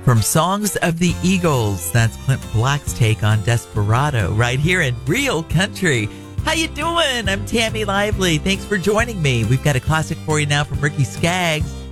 From Songs of the Eagles, that's Clint Black's take on Desperado right here in Real Country. How you doing? I'm Tammy Lively. Thanks for joining me. We've got a classic for you now from Ricky Skaggs.